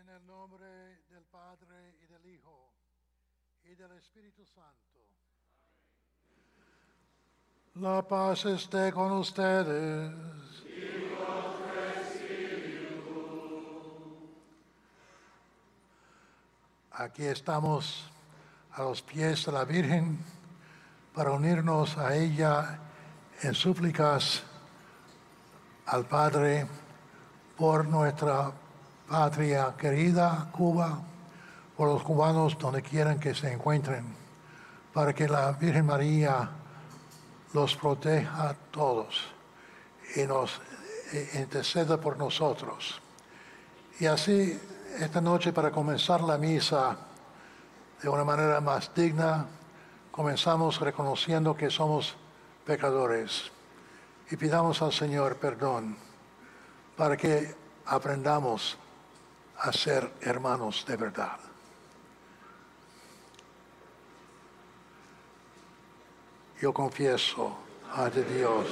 En el nombre del Padre y del Hijo y del Espíritu Santo. La paz esté con ustedes. Aquí estamos a los pies de la Virgen para unirnos a ella en súplicas al Padre por nuestra patria querida, Cuba, por los cubanos donde quieran que se encuentren, para que la Virgen María los proteja a todos y nos interceda por nosotros. Y así, esta noche, para comenzar la misa de una manera más digna, comenzamos reconociendo que somos pecadores y pidamos al Señor perdón para que aprendamos a ser hermanos de verdad. Yo confieso ante Dios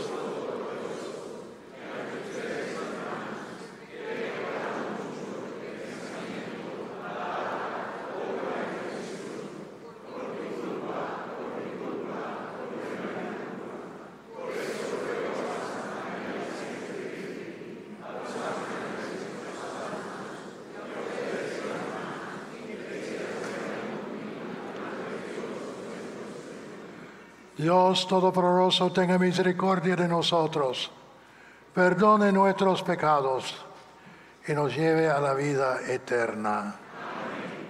Dios Todopoderoso tenga misericordia de nosotros, perdone nuestros pecados y nos lleve a la vida eterna.